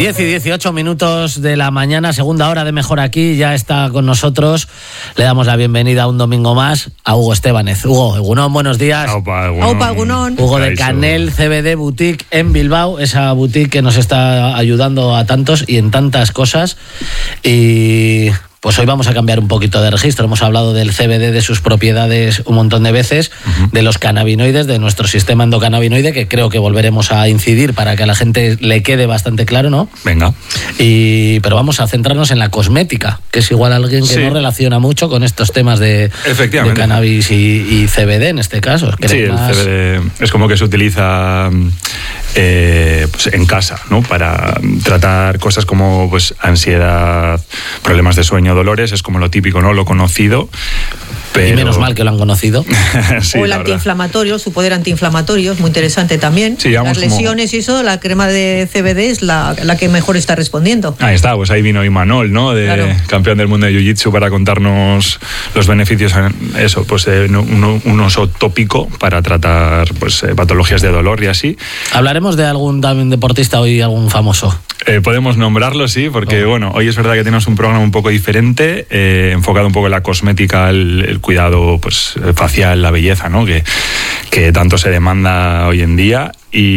10 y 18 minutos de la mañana, segunda hora de Mejor Aquí, ya está con nosotros. Le damos la bienvenida un domingo más a Hugo Estébanez. Hugo, Egunon, buenos días. Aupa, Egunon. Hugo de Canel CBD Boutique en Bilbao, esa boutique que nos está ayudando a tantos y en tantas cosas. Y pues hoy vamos a cambiar un poquito de registro. Hemos hablado del CBD, de sus propiedades un montón de veces, de los cannabinoides, de nuestro sistema endocannabinoide, que creo que volveremos a incidir para que a la gente le quede bastante claro, ¿no? Venga. Pero vamos a centrarnos en la cosmética, que es igual alguien que no relaciona mucho con estos temas de cannabis y CBD en este caso. Sí, el CBD es como que se utiliza pues en casa, ¿no? Para tratar cosas como pues ansiedad, problemas de sueño, dolores, es como lo típico, ¿no? Lo conocido. Pero... Y menos mal que lo han conocido. Sí, o el antiinflamatorio, su poder antiinflamatorio, es muy interesante también. Sí, las lesiones y eso, la crema de CBD es la que mejor está respondiendo. Ahí está, pues ahí vino Imanol, ¿no? Campeón del mundo de Jiu-Jitsu, para contarnos los beneficios en eso, pues un uso tópico para tratar pues patologías de dolor y así. Hablaremos de algún también deportista hoy, algún famoso. Podemos nombrarlo, sí, porque bueno, hoy es verdad que tenemos un programa un poco diferente, enfocado un poco en la cosmética, el cuidado pues facial, la belleza, ¿no? Que tanto se demanda hoy en día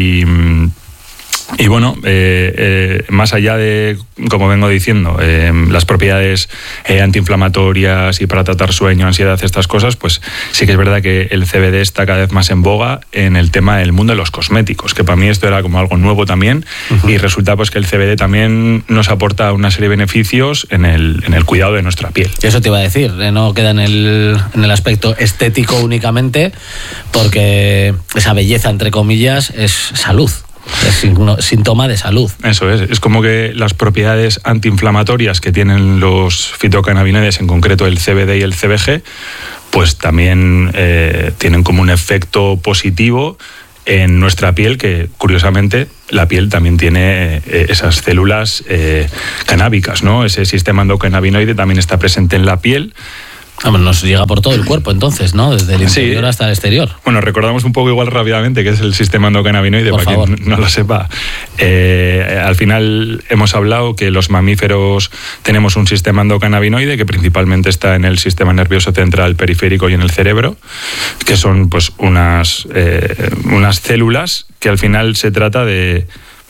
y bueno, más allá de, como vengo diciendo, las propiedades antiinflamatorias y para tratar sueño, ansiedad, estas cosas, pues sí que es verdad que el CBD está cada vez más en boga en el tema del mundo de los cosméticos, que para mí esto era como algo nuevo también, y resulta pues que el CBD también nos aporta una serie de beneficios en el cuidado de nuestra piel. Eso te iba a decir, no queda en el aspecto estético únicamente, porque esa belleza, entre comillas, es salud. Es síntoma de salud. Eso es como que las propiedades antiinflamatorias que tienen los fitocannabinoides, en concreto el CBD y el CBG, pues también tienen como un efecto positivo en nuestra piel, que curiosamente la piel también tiene esas células canábicas, ¿no? Ese sistema endocannabinoide también está presente en la piel. Nos llega por todo el cuerpo entonces, ¿no? Desde el interior hasta el exterior. Bueno, recordamos un poco igual rápidamente qué es el sistema endocannabinoide, por para favor. quien no lo sepa. Al final hemos hablado que los mamíferos tenemos un sistema endocannabinoide que principalmente está en el sistema nervioso central, periférico y en el cerebro, que son pues unas células que al final se trata de...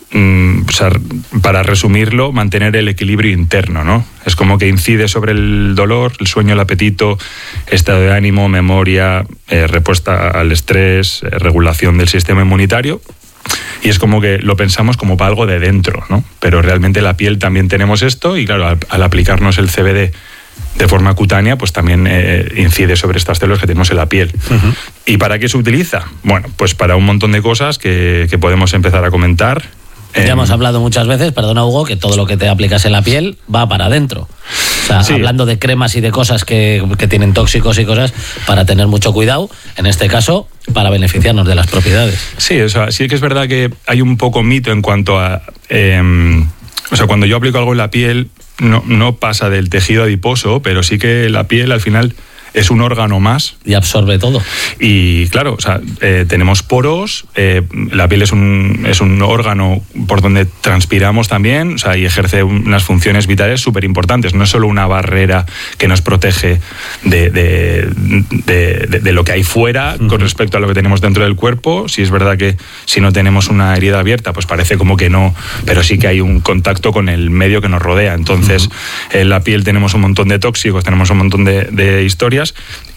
para resumirlo, mantener el equilibrio interno, ¿no? Es como que incide sobre el dolor, el sueño, el apetito, estado de ánimo, memoria, respuesta al estrés, regulación del sistema inmunitario. Y es como que lo pensamos como para algo de dentro, ¿no? Pero realmente la piel también tenemos esto y claro, al aplicarnos el CBD de forma cutánea, pues también incide sobre estas células que tenemos en la piel. ¿Y para qué se utiliza? Bueno, pues para un montón de cosas que podemos empezar a comentar. Ya hemos hablado muchas veces, perdona Hugo, que todo lo que te aplicas en la piel va para adentro. O sea, sí. Hablando de cremas y de cosas que tienen tóxicos y cosas, para tener mucho cuidado, en este caso, para beneficiarnos de las propiedades. Sí, o sea, sí que es verdad que hay un poco mito en cuanto a... o sea, cuando yo aplico algo en la piel, no pasa del tejido adiposo, pero sí que la piel al final... es un órgano más. Y absorbe todo. Y claro, o sea, tenemos poros, la piel es un órgano por donde transpiramos también, o sea, y ejerce unas funciones vitales súper importantes. No es solo una barrera que nos protege de lo que hay fuera con respecto a lo que tenemos dentro del cuerpo. Sí es verdad que si no tenemos una herida abierta, pues parece como que no, pero sí que hay un contacto con el medio que nos rodea. Entonces, en la piel tenemos un montón de tóxicos, tenemos un montón de historias.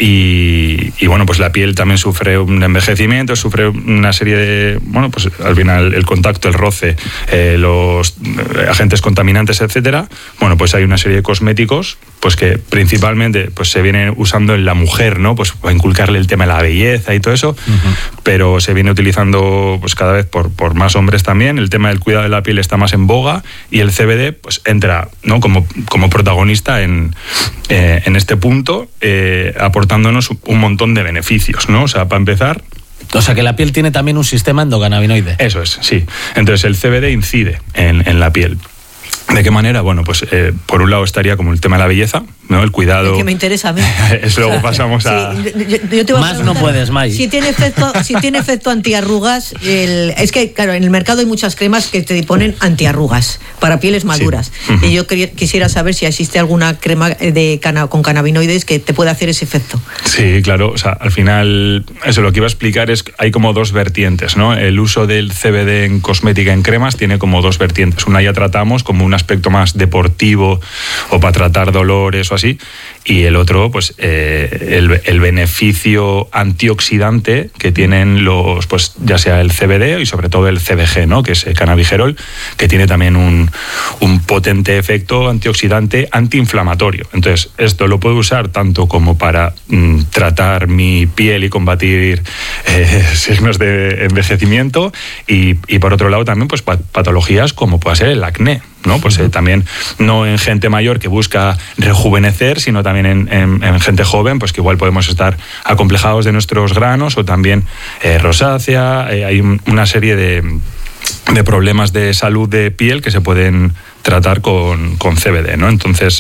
Y bueno, pues la piel también sufre un envejecimiento, sufre una serie de, bueno, pues al final el contacto, el roce, los agentes contaminantes, etcétera. Bueno, pues hay una serie de cosméticos pues que principalmente pues se viene usando en la mujer, ¿no? Pues para inculcarle el tema de la belleza y todo eso, pero se viene utilizando pues cada vez por más hombres también. El tema del cuidado de la piel está más en boga y el CBD pues entra, ¿no? como protagonista en este punto, aportándonos un montón de beneficios, ¿no? O sea, para empezar... O sea, que la piel tiene también un sistema endocannabinoide. Eso es, sí. Entonces el CBD incide en la piel. ¿De qué manera? Bueno, pues por un lado estaría como el tema de la belleza, ¿no? El cuidado. El que me interesa a mí. Luego pasamos a... Yo te voy Más no puedes, May. Si tiene efecto antiarrugas, es que, claro, en el mercado hay muchas cremas que te ponen antiarrugas para pieles maduras. Sí. Y yo quisiera saber si existe alguna crema con cannabinoides que te pueda hacer ese efecto. Sí, claro. O sea, al final, eso lo que iba a explicar es que hay como dos vertientes, ¿no? El uso del CBD en cosmética, en cremas, tiene como dos vertientes. Una ya tratamos como un aspecto más deportivo o para tratar dolores o así, y el otro, pues el beneficio antioxidante que tienen los, pues ya sea el CBD y sobre todo el CBG, ¿no? Que es el cannabigerol, que tiene también un potente efecto antioxidante antiinflamatorio. Entonces, esto lo puedo usar tanto como para tratar mi piel y combatir signos de envejecimiento, y por otro lado también pues patologías como puede ser el acné, ¿no? Pues también no en gente mayor que busca rejuvenecer, sino también en gente joven, pues que igual podemos estar acomplejados de nuestros granos, o también rosácea. Hay una serie de problemas de salud de piel que se pueden tratar con CBD, ¿no? Entonces,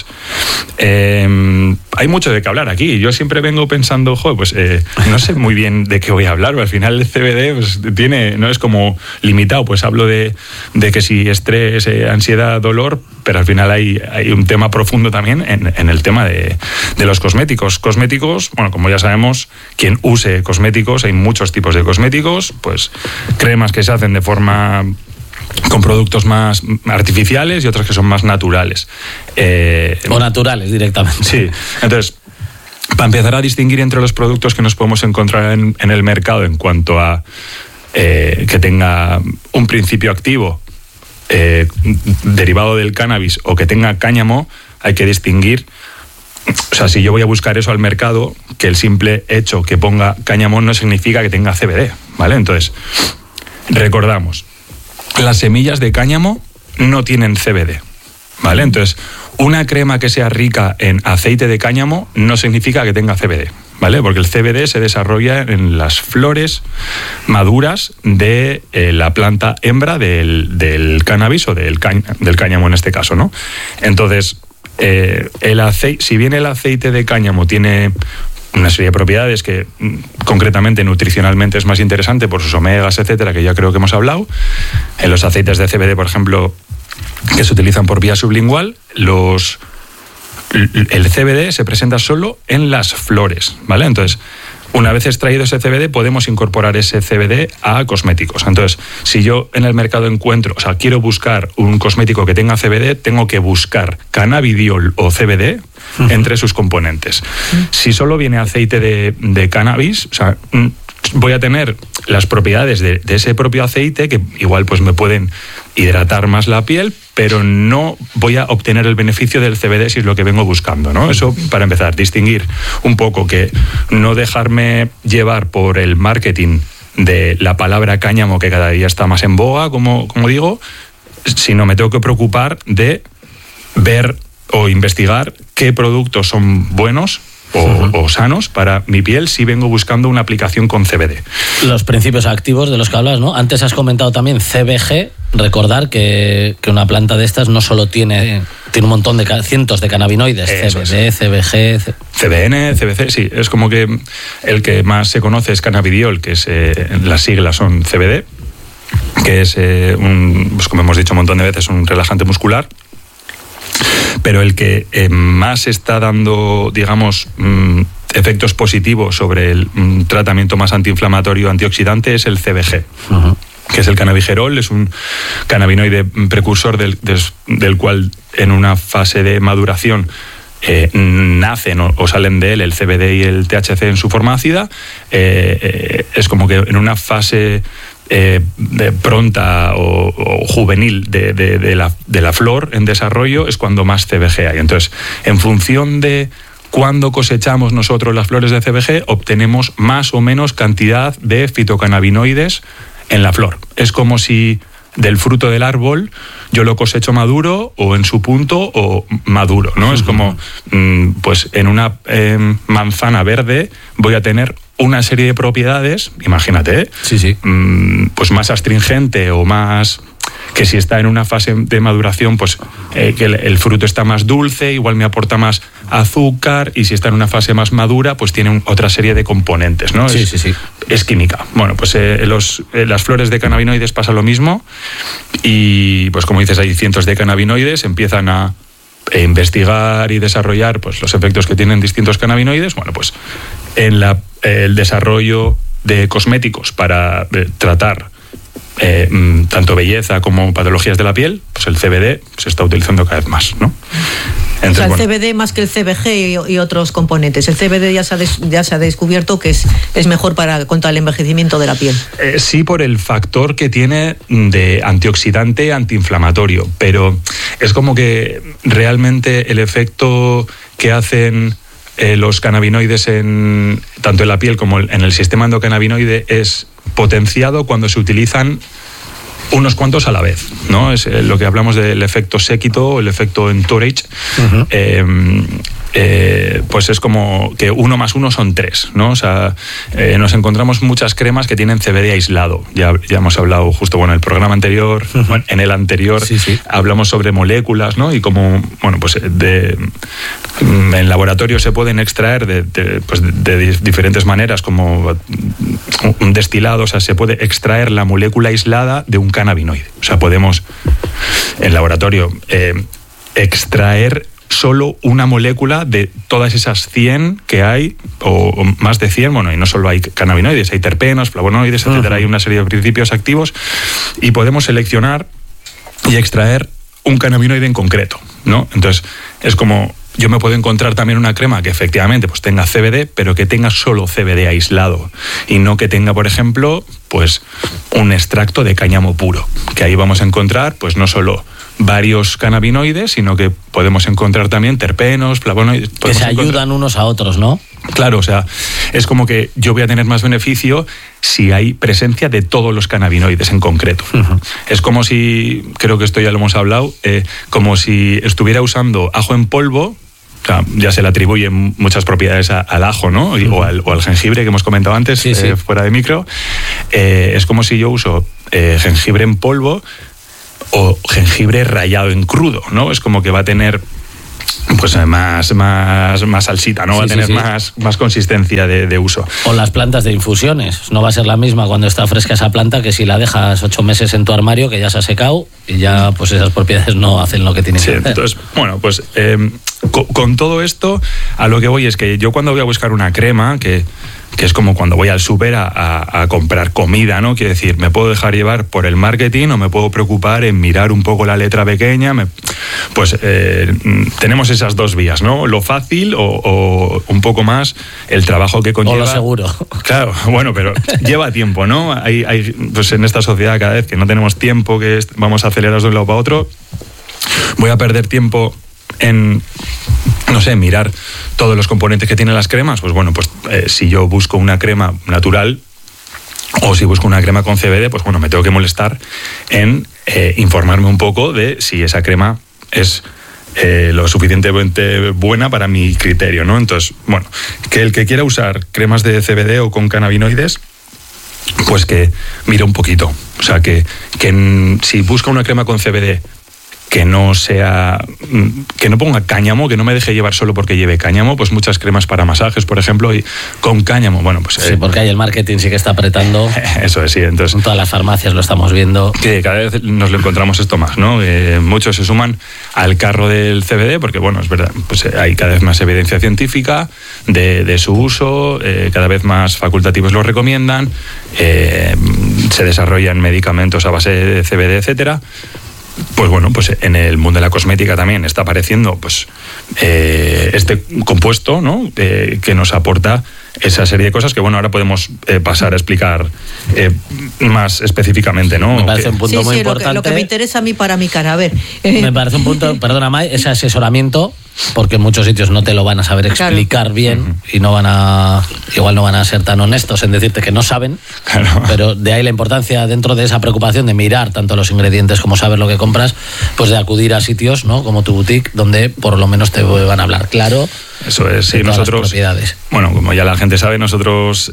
hay mucho de qué hablar aquí. Yo siempre vengo pensando, no sé muy bien de qué voy a hablar, pero al final el CBD pues, no es como limitado, pues hablo de que si estrés, ansiedad, dolor, pero al final hay un tema profundo también en el tema de los cosméticos. Cosméticos, bueno, como ya sabemos, quien use cosméticos, hay muchos tipos de cosméticos, pues cremas que se hacen de forma con productos más artificiales y otros que son más naturales. O naturales directamente. Sí, entonces, para empezar a distinguir entre los productos que nos podemos encontrar en el mercado en cuanto a que tenga un principio activo derivado del cannabis o que tenga cáñamo, hay que distinguir. O sea, si yo voy a buscar eso al mercado, que el simple hecho que ponga cáñamo no significa que tenga CBD, ¿vale? Entonces, recordamos, las semillas de cáñamo no tienen CBD, ¿vale? Entonces, una crema que sea rica en aceite de cáñamo no significa que tenga CBD, ¿vale? Porque el CBD se desarrolla en las flores maduras de la planta hembra del cannabis o del cáñamo en este caso, ¿no? Entonces, si bien el aceite de cáñamo tiene una serie de propiedades que concretamente nutricionalmente es más interesante por sus omegas, etcétera, que ya creo que hemos hablado. En los aceites de CBD, por ejemplo, que se utilizan por vía sublingual, el CBD se presenta solo en las flores, ¿vale? Entonces, una vez extraído ese CBD, podemos incorporar ese CBD a cosméticos. Entonces, si yo en el mercado quiero buscar un cosmético que tenga CBD, tengo que buscar cannabidiol o CBD entre sus componentes. Si solo viene aceite de cannabis, voy a tener las propiedades de ese propio aceite, que igual pues me pueden hidratar más la piel, pero no voy a obtener el beneficio del CBD si es lo que vengo buscando, ¿no? Eso para empezar, distinguir un poco, que no dejarme llevar por el marketing de la palabra cáñamo, que cada día está más en boga, como digo, sino me tengo que preocupar de ver o investigar qué productos son buenos o sanos para mi piel si vengo buscando una aplicación con CBD. Los principios activos de los que hablas, ¿no? Antes has comentado también CBG. Recordar que una planta de estas no solo tiene un montón de cientos de cannabinoides. Eso CBD, es. CBG... CBN, CBC, sí. Es como que el que más se conoce es cannabidiol, que es las siglas son CBD, que es, pues como hemos dicho un montón de veces, un relajante muscular. Pero el que más está dando, digamos, efectos positivos sobre el tratamiento más antiinflamatorio, antioxidante, es el CBG. Uh-huh. Que es el cannabigerol, es un cannabinoide precursor del cual en una fase de maduración nacen o salen de él el CBD y el THC en su forma ácida. Es como que en una fase pronta o juvenil de la flor en desarrollo es cuando más CBG hay. Entonces, en función de cuando cosechamos nosotros las flores de CBG, obtenemos más o menos cantidad de fitocannabinoides en la flor. Es como si del fruto del árbol yo lo cosecho maduro o en su punto o maduro, ¿no? Uh-huh. Es como, pues en una manzana verde voy a tener una serie de propiedades, imagínate, sí. Pues más astringente o más... que si está en una fase de maduración, pues que el fruto está más dulce, igual me aporta más azúcar, y si está en una fase más madura, pues tiene otra serie de componentes, ¿no? Sí. Es química. Bueno, pues las flores de cannabinoides pasa lo mismo, y pues como dices, hay cientos de cannabinoides, empiezan a investigar y desarrollar pues los efectos que tienen distintos cannabinoides. Bueno, pues en el desarrollo de cosméticos para tratar tanto belleza como patologías de la piel, pues el CBD se está utilizando cada vez más, ¿no? Entonces, o sea, el CBD más que el CBG y otros componentes. El CBD ya se ha descubierto que es mejor contra el envejecimiento de la piel. Sí, por el factor que tiene de antioxidante, antiinflamatorio, pero es como que realmente el efecto que hacen los cannabinoides tanto en la piel como en el sistema endocannabinoide es potenciado cuando se utilizan unos cuantos a la vez, ¿no? Es lo que hablamos del efecto séquito o el efecto entourage. Pues es como que 1 más 1 son 3, ¿no? O sea, nos encontramos muchas cremas que tienen CBD aislado. Ya hemos hablado justo, en el programa anterior, en el anterior, hablamos sobre moléculas, ¿no? Y cómo, pues en laboratorio se pueden extraer de diferentes maneras, como un destilado, o sea, se puede extraer la molécula aislada de un cannabinoide. O sea, podemos en laboratorio extraer solo una molécula de todas esas 100 que hay, o más de 100, y no solo hay cannabinoides, hay terpenos, flavonoides, etcétera, hay una serie de principios activos, y podemos seleccionar y extraer un cannabinoide en concreto, ¿no? Entonces, es como, yo me puedo encontrar también una crema que efectivamente pues tenga CBD, pero que tenga solo CBD aislado, y no que tenga, por ejemplo, pues un extracto de cáñamo puro, que ahí vamos a encontrar pues no solo varios cannabinoides, sino que podemos encontrar también terpenos, flavonoides. Que se ayudan unos a otros, ¿no? Claro, o sea, es como que yo voy a tener más beneficio si hay presencia de todos los cannabinoides en concreto. Es como si, creo que esto ya lo hemos hablado, como si estuviera usando ajo en polvo. O sea, ya se le atribuyen muchas propiedades al ajo, ¿no? O al jengibre que hemos comentado antes, fuera de micro. Es como si yo uso jengibre en polvo o jengibre rallado en crudo, ¿no? Es como que va a tener pues más salsita, ¿no? Va a tener más consistencia de uso. O las plantas de infusiones. No va a ser la misma cuando está fresca esa planta que si la dejas 8 meses en tu armario, que ya se ha secado, y ya pues esas propiedades no hacen lo que tienen que hacer. Entonces, pues con todo esto, a lo que voy es que yo cuando voy a buscar una crema, que es como cuando voy al súper a comprar comida, ¿no? Quiero decir, me puedo dejar llevar por el marketing o me puedo preocupar en mirar un poco la letra pequeña. Pues tenemos esas dos vías, ¿no? Lo fácil o un poco más el trabajo que conlleva. O lo seguro. Claro, pero lleva tiempo, ¿no? Hay pues en esta sociedad cada vez que no tenemos tiempo, que vamos a acelerar de un lado para otro, voy a perder tiempo en, no sé, mirar todos los componentes que tienen las cremas. Pues si yo busco una crema natural o si busco una crema con CBD, pues me tengo que molestar en informarme un poco de si esa crema es lo suficientemente buena para mi criterio, ¿no? Entonces, que el que quiera usar cremas de CBD o con cannabinoides, pues que mire un poquito. O sea, que si busca una crema con CBD que no ponga cáñamo, que no me deje llevar solo porque lleve cáñamo, pues muchas cremas para masajes, por ejemplo, y con cáñamo, sí, porque hay el marketing sí que está apretando. Eso es, sí. Entonces, en todas las farmacias lo estamos viendo. Que cada vez nos lo encontramos esto más, ¿no? Muchos se suman al carro del CBD porque, es verdad, pues hay cada vez más evidencia científica de su uso, cada vez más facultativos lo recomiendan, se desarrollan medicamentos a base de CBD, etcétera. Pues en el mundo de la cosmética también está apareciendo este compuesto, ¿no? Que nos aporta esa serie de cosas que ahora podemos pasar a explicar más específicamente, ¿no? Me parece un punto muy importante. Lo que me interesa a mí para mi cara, a ver. Me parece un punto, perdona May, ese asesoramiento, porque en muchos sitios no te lo van a saber explicar bien y igual no van a ser tan honestos en decirte que no saben, pero de ahí la importancia dentro de esa preocupación de mirar tanto los ingredientes como saber lo que compras, pues de acudir a sitios, ¿no? Como tu boutique, donde por lo menos te van a hablar claro. Eso es, sí, nosotros, como ya la gente sabe, nosotros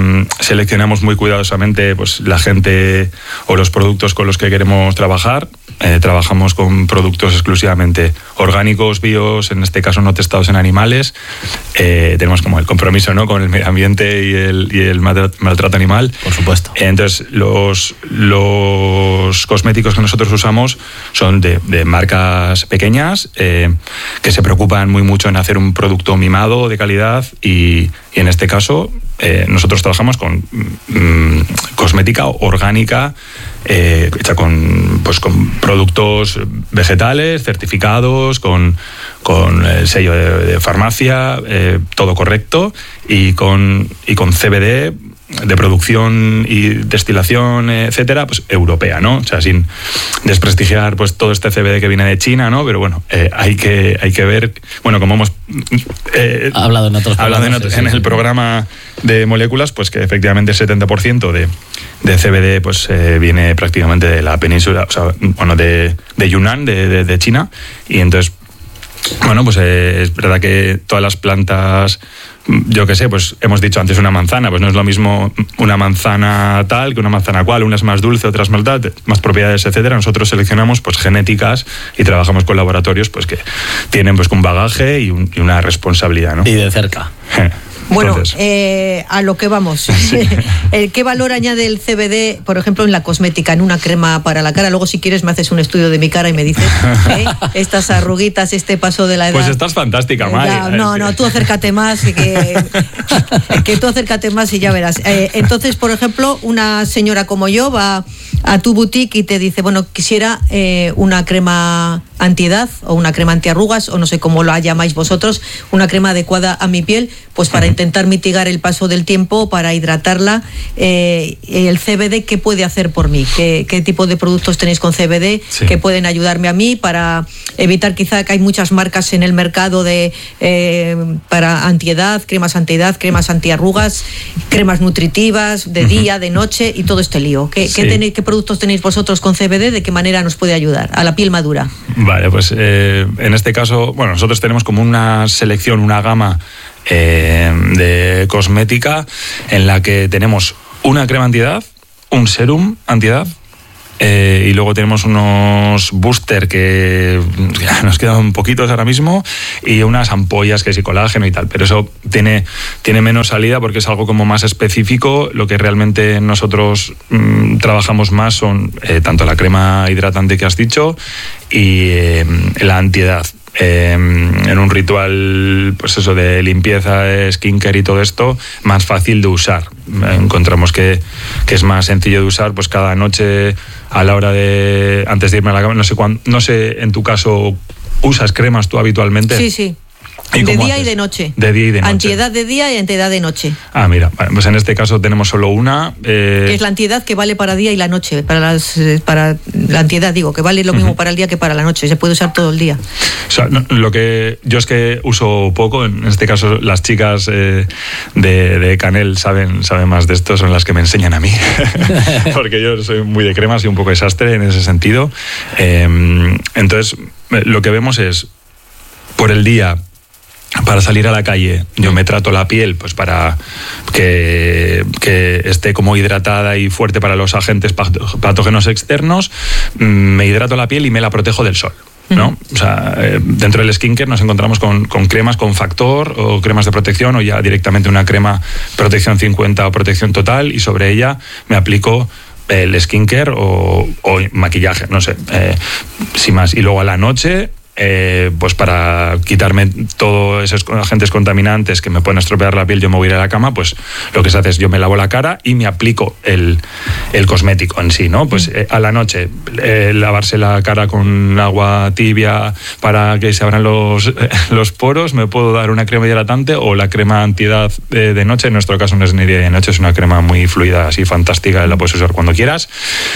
seleccionamos muy cuidadosamente pues la gente o los productos con los que queremos trabajar. trabajamos con productos exclusivamente orgánicos, bios, en este caso no testados en animales. Tenemos como el compromiso, ¿no?, con el medio ambiente y el maltrato animal. Por supuesto. Entonces, los cosméticos que nosotros usamos son de marcas pequeñas que se preocupan muy mucho en hacer un producto mimado de calidad y en este caso nosotros trabajamos con cosmética orgánica hecha con productos vegetales certificados, con el sello de farmacia, todo correcto, y con CBD de producción y destilación, etcétera, pues europea, ¿no? O sea, sin desprestigiar pues todo este CBD que viene de China, ¿no? Pero bueno, hay que ver, bueno, como hemos hablado en otros programas, en el programa de moléculas, pues que efectivamente el 70% de CBD pues viene prácticamente de la península, o sea, bueno, de Yunnan, de China, y entonces, bueno, pues es verdad que todas las plantas, yo qué sé, pues hemos dicho antes una manzana, pues no es lo mismo una manzana tal que una manzana cual, una es más dulce, otras más tal, más propiedades, etcétera. Nosotros seleccionamos pues genéticas y trabajamos con laboratorios pues que tienen pues un bagaje y una responsabilidad, ¿no? Y de cerca. Bueno, a lo que vamos. Sí. ¿Qué valor añade el CBD, por ejemplo, en la cosmética, en una crema para la cara? Luego, si quieres, me haces un estudio de mi cara y me dices estas arruguitas, este paso de la edad. Pues estás fantástica, Mari. No, tú acércate más, que tú acércate más y ya verás. Entonces, por ejemplo, una señora como yo va a tu boutique y te dice, bueno, quisiera una crema antiedad o una crema antiarrugas, o no sé cómo la llamáis vosotros, una crema adecuada a mi piel, pues para intentar mitigar el paso del tiempo, para hidratarla. El CBD, ¿qué puede hacer por mí? ¿Qué tipo de productos tenéis con CBD que pueden ayudarme a mí para evitar, quizá que hay muchas marcas en el mercado para antiedad, cremas antiarrugas, cremas nutritivas de día, de noche y todo este lío? ¿Qué productos tenéis vosotros con CBD? ¿De qué manera nos puede ayudar a la piel madura? Vale, pues en este caso, bueno, nosotros tenemos como una selección, una gama de cosmética en la que tenemos una crema antiedad, un serum antiedad, y luego tenemos unos booster que nos quedan poquitos ahora mismo, y unas ampollas que es colágeno y tal, pero eso tiene menos salida porque es algo como más específico. Lo que realmente nosotros trabajamos más son tanto la crema hidratante que has dicho y la antiedad. En un ritual, pues eso, de limpieza, de skincare y todo esto, más fácil de usar. Encontramos que es más sencillo de usar, pues cada noche a la hora de, antes de irme a la cama, no sé, en tu caso, ¿usas cremas tú habitualmente? Sí. De día y de noche. De día y de noche. Antiedad de día y antiedad de noche. Ah, mira, pues en este caso tenemos solo una. Que es la antiedad, que vale para día y la noche. Para la antiedad, digo, que vale lo mismo para el día que para la noche. Se puede usar todo el día. O sea, lo que yo es que uso poco. En este caso, las chicas de Canel saben más de esto, son las que me enseñan a mí. Porque yo soy muy de cremas y un poco desastre en ese sentido. Entonces, lo que vemos es, por el día, para salir a la calle, yo me trato la piel pues para que esté como hidratada y fuerte para los agentes patógenos externos. Me hidrato la piel y me la protejo del sol, ¿no? O sea, dentro del skincare nos encontramos con cremas con factor o cremas de protección, o ya directamente una crema protección 50 o protección total, y sobre ella me aplico el skincare o maquillaje, no sé, sin más. Y luego a la noche, pues para quitarme todos esos agentes contaminantes que me pueden estropear la piel, yo me voy a ir a la cama, pues lo que se hace es yo me lavo la cara y me aplico el cosmético en sí, ¿no? Pues a la noche lavarse la cara con agua tibia para que se abran los poros, me puedo dar una crema hidratante o la crema antiedad de noche. En nuestro caso no es ni de noche, es una crema muy fluida, así fantástica, la puedes usar cuando quieras.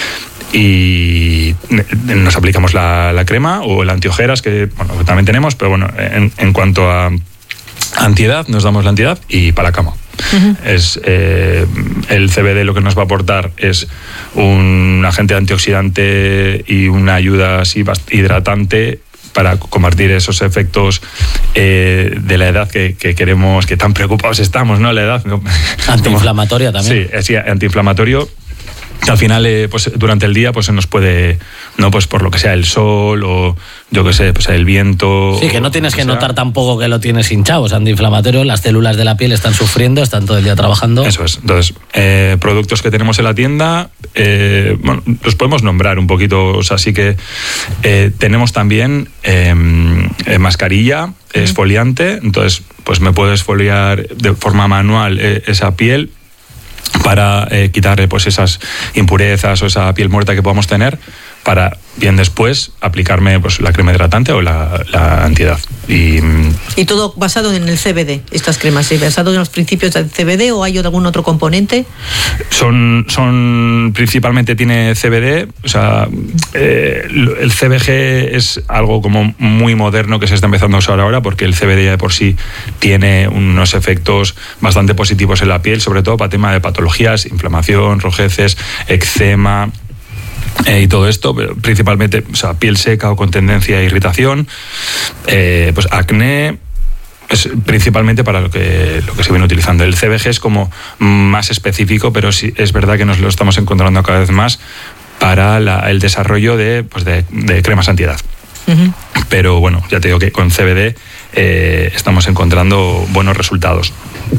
Y nos aplicamos la crema o el antiojeras, que bueno, también tenemos, pero bueno, en cuanto a antiedad, nos damos la antiedad y para la cama. Es el CBD, lo que nos va a aportar es un agente antioxidante y una ayuda así hidratante para combatir esos efectos de la edad que queremos, que tan preocupados estamos, ¿no? La edad, ¿no? Antiinflamatoria también. Sí, antiinflamatorio. al final, pues durante el día, pues se nos puede, no, pues por lo que sea el sol o yo que sé, pues el viento. Sí, que no tienes que notar tampoco que lo tienes hinchado, es antiinflamatorio, las células de la piel están sufriendo, están todo el día trabajando. Eso es. Entonces, productos que tenemos en la tienda, bueno, los podemos nombrar un poquito, o sea, así que tenemos también mascarilla exfoliante, entonces, pues me puedo exfoliar de forma manual esa piel para quitarle pues esas impurezas o esa piel muerta que podamos tener, para bien después aplicarme pues la crema hidratante o la antiedad. Y todo basado en el CBD, estas cremas, ¿sí? ¿Basado en los principios del CBD o hay algún otro componente? Son principalmente tiene CBD, o sea, el CBG es algo como muy moderno que se está empezando a usar ahora, porque el CBD ya de por sí tiene unos efectos bastante positivos en la piel, sobre todo para tema de patologías, inflamación, rojeces, eczema, y todo esto, pero principalmente, o sea, piel seca o con tendencia a irritación, pues acné, es principalmente para lo que se viene utilizando. El CBG es como más específico, pero sí es verdad que nos lo estamos encontrando cada vez más para el desarrollo de cremas antiedad. Uh-huh. Pero bueno, ya te digo que con CBD estamos encontrando buenos resultados.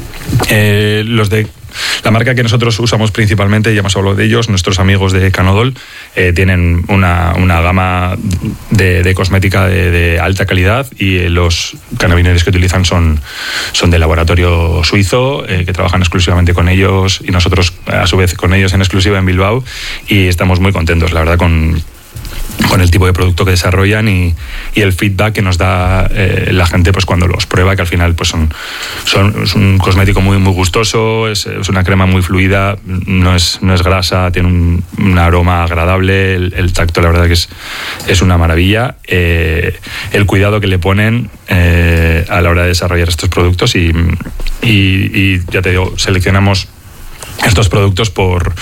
Los de la marca que nosotros usamos principalmente, ya hemos hablado de ellos, nuestros amigos de Canodol, tienen una gama de cosmética de alta calidad, y los cannabinoides que utilizan son de laboratorio suizo, que trabajan exclusivamente con ellos, y nosotros a su vez con ellos en exclusiva en Bilbao, y estamos muy contentos, la verdad, con el tipo de producto que desarrollan y el feedback que nos da la gente pues cuando los prueba, que al final pues es un cosmético muy, muy gustoso, es una crema muy fluida, no es grasa, tiene un aroma agradable, el tacto la verdad que es una maravilla, el cuidado que le ponen a la hora de desarrollar estos productos y ya te digo, seleccionamos estos productos por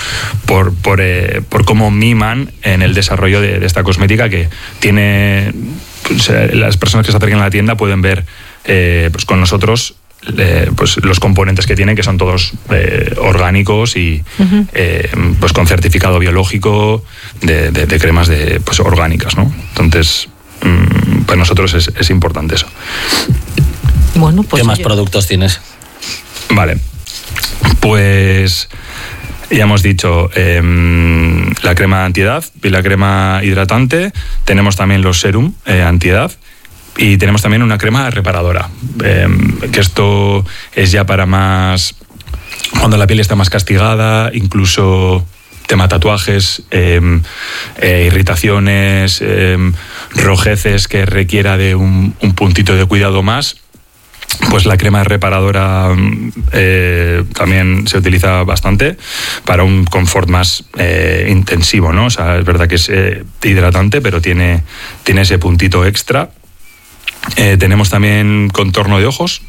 cómo miman en el desarrollo de esta cosmética, que tiene, pues, las personas que se acerquen a la tienda pueden ver pues con nosotros pues los componentes que tienen, que son todos orgánicos y uh-huh. Pues con certificado biológico de cremas pues orgánicas, ¿no? Entonces para nosotros es importante eso. Bueno, pues ¿qué más productos tienes? Vale, pues ya hemos dicho la crema antiedad y la crema hidratante. Tenemos también los serum antiedad y tenemos también una crema reparadora, que esto es ya para más cuando la piel está más castigada, incluso tema tatuajes, irritaciones, rojeces que requiera de un puntito de cuidado más. Pues la crema reparadora también se utiliza bastante para un confort más intensivo, ¿no? O sea, es verdad que es hidratante, pero tiene ese puntito extra. Tenemos también contorno de ojos.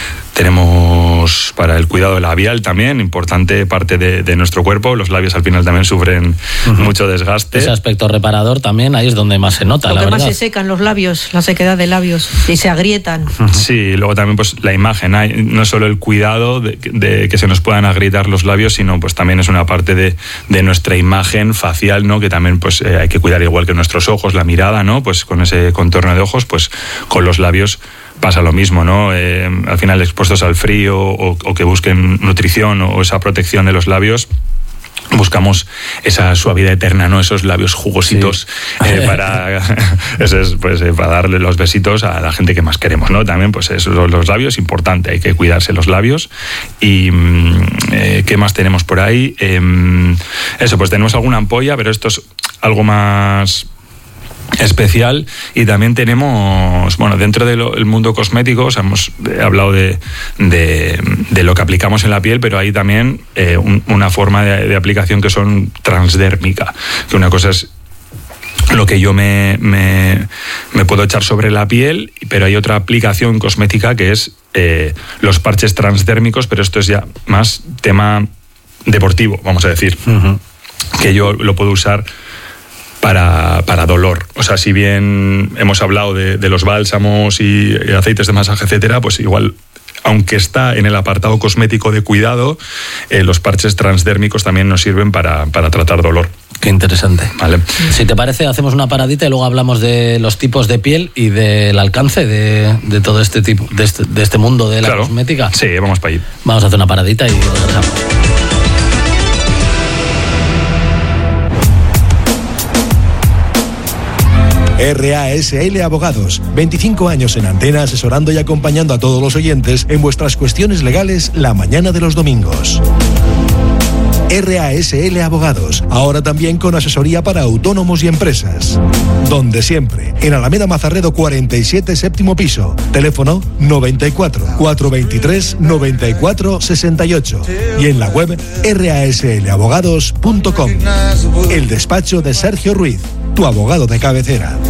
Tenemos para el cuidado labial también, importante parte de nuestro cuerpo. Los labios al final también sufren uh-huh. mucho desgaste. Ese aspecto reparador también, ahí es donde más se nota, la verdad. Más se secan los labios, la sequedad de labios, y se agrietan. Uh-huh. Sí, luego también pues la imagen, no solo el cuidado de que se nos puedan agrietar los labios, sino pues también es una parte de nuestra imagen facial, ¿no? Que también pues hay que cuidar, igual que nuestros ojos, la mirada, ¿no? Pues con ese contorno de ojos, pues con los labios pasa lo mismo, ¿no? Al final, expuestos al frío o que busquen nutrición o esa protección de los labios, buscamos esa suavidad eterna, ¿no? Esos labios jugositos, sí. Para darle los besitos a la gente que más queremos, ¿no? También, pues los labios, importante, hay que cuidarse los labios. Y ¿qué más tenemos por ahí? Eso, pues tenemos alguna ampolla, pero esto es algo más especial, y también tenemos, bueno, dentro del mundo cosmético, o sea, hemos hablado de lo que aplicamos en la piel, pero hay también una forma de aplicación que son transdérmica, que una cosa es lo que yo me puedo echar sobre la piel, pero hay otra aplicación cosmética que es los parches transdérmicos, pero esto es ya más tema deportivo, vamos a decir, uh-huh. que yo lo puedo usar para dolor. O sea, si bien hemos hablado de los bálsamos y aceites de masaje, etcétera, pues igual aunque está en el apartado cosmético de cuidado, los parches transdérmicos también nos sirven para tratar dolor. Qué interesante. Vale. Si te parece, hacemos una paradita y luego hablamos de los tipos de piel y del alcance de todo este tipo, de este mundo de la cosmética. Sí, vamos para allí. Vamos a hacer una paradita y regresamos. RASL Abogados, 25 años en antena asesorando y acompañando a todos los oyentes en vuestras cuestiones legales la mañana de los domingos. RASL Abogados, ahora también con asesoría para autónomos y empresas. Donde siempre, en Alameda Mazarredo 47, séptimo piso. Teléfono 94 423 94 68 y en la web raslabogados.com. El despacho de Sergio Ruiz, tu abogado de cabecera.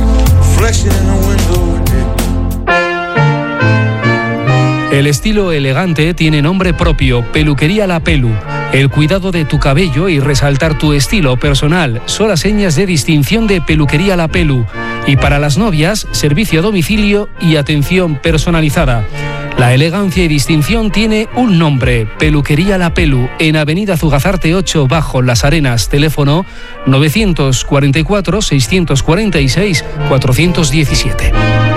El estilo elegante tiene nombre propio, Peluquería La Pelu. El cuidado de tu cabello y resaltar tu estilo personal son las señas de distinción de Peluquería La Pelu. Y para las novias, servicio a domicilio y atención personalizada. La elegancia y distinción tiene un nombre, Peluquería La Pelu, en Avenida Zugazarte 8, Bajo Las Arenas. Teléfono 944 646 417.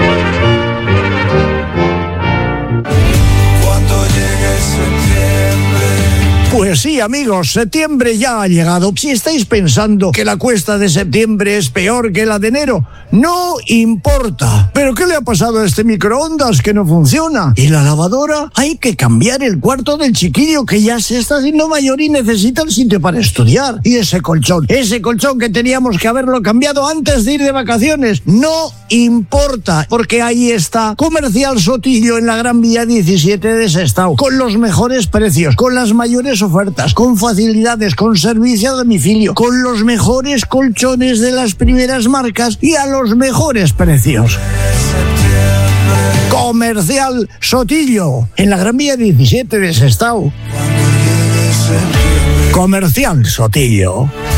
Pues sí, amigos, septiembre ya ha llegado. Si estáis pensando que la cuesta de septiembre es peor que la de enero, no importa. ¿Pero qué le ha pasado a este microondas que no funciona? ¿Y la lavadora? Hay que cambiar el cuarto del chiquillo que ya se está haciendo mayor y necesita el sitio para estudiar. Y ese colchón que teníamos que haberlo cambiado antes de ir de vacaciones, no importa, porque ahí está Comercial Sotillo en la Gran Vía 17 de Sestao, con los mejores precios, con las mayores ofertas, con facilidades, con servicio a domicilio, con los mejores colchones de las primeras marcas y a los mejores precios. Comercial Sotillo en la Gran Vía 17 de Sestao. Comercial Sotillo.